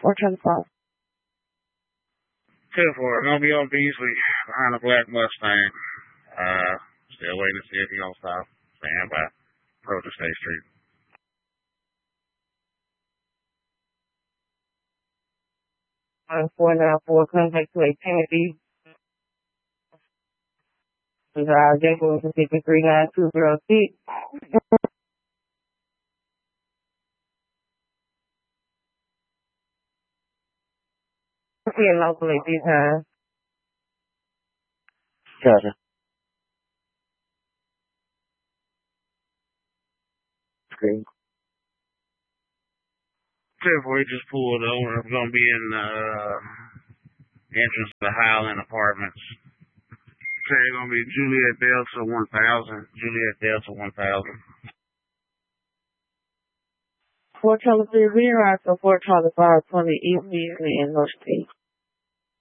425. 10-4, gonna be on Beasley behind a black Mustang. Still waiting to see if he gonna stop. Stand by. Approach to State Street. 494, come back to a Timothy. Jacob 539206. See locally this time. Gotcha. Screen. 10-4, he just pulled over. I'm gonna be in entrance to the Highland Apartments. Say it's gonna be Juliet Delta 1000. Juliet Delta 1000. 4 Charlie 30, so 4 Charlie 520 East Beasley in North State.